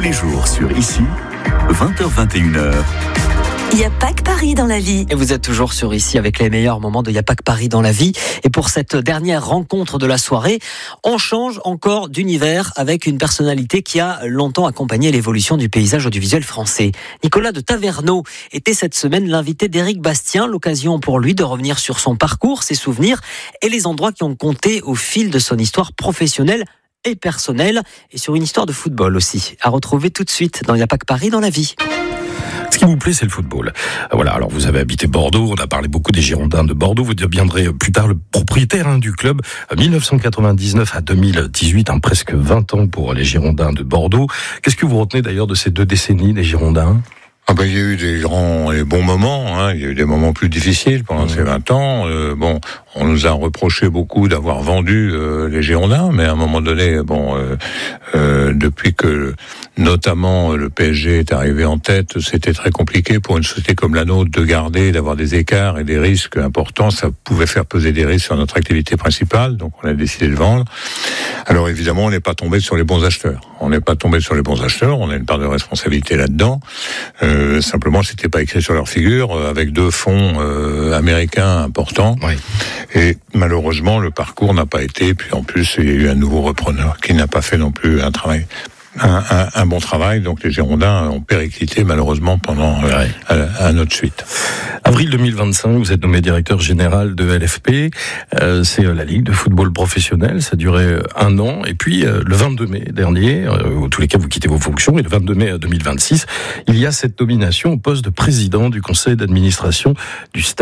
Tous les jours sur Ici, 20h-21h. Il n'y a pas que Paris dans la vie. Et vous êtes toujours sur Ici avec les meilleurs moments de Il n'y a pas que Paris dans la vie. Et pour cette dernière rencontre de la soirée, on change encore d'univers avec une personnalité qui a longtemps accompagné l'évolution du paysage audiovisuel français. Nicolas de Taverneau était cette semaine l'invité d'Éric Bastien, l'occasion pour lui de revenir sur son parcours, ses souvenirs et les endroits qui ont compté au fil de son histoire professionnelle et personnelle, et sur une histoire de football aussi. À retrouver tout de suite dans Il n'y a pas que Paris dans la vie. Ce qui vous plaît, c'est le football. Voilà, alors vous avez habité Bordeaux, on a parlé beaucoup des Girondins de Bordeaux, vous deviendrez plus tard le propriétaire du club. 1999 à 2018, presque 20 ans pour les Girondins de Bordeaux. Qu'est-ce que vous retenez d'ailleurs de ces 2 décennies des Girondins ? Il y a eu des grands et bons moments, il y a eu des moments plus difficiles pendant ces 20 ans. On nous a reproché beaucoup d'avoir vendu les Girondins, mais à un moment donné, depuis que notamment le PSG est arrivé en tête, c'était très compliqué pour une société comme la nôtre de garder, d'avoir des écarts et des risques importants. Ça pouvait faire peser des risques sur notre activité principale, donc on a décidé de vendre. Alors évidemment, on n'est pas tombé sur les bons acheteurs. On a une part de responsabilité là-dedans. Simplement, c'était pas écrit sur leur figure, avec 2 fonds américains importants. Oui. Et malheureusement, le parcours n'a pas été. Puis en plus, il y a eu un nouveau repreneur qui n'a pas fait non plus un bon travail. Donc les Girondins ont périclité malheureusement pendant à notre suite. Avril 2025, vous êtes nommé directeur général de LFP. C'est la Ligue de football professionnel. Ça a duré 1 an. Et puis le 22 mai dernier, en tous les cas vous quittez vos fonctions, et le 22 mai 2026, il y a cette nomination au poste de président du conseil d'administration du Stade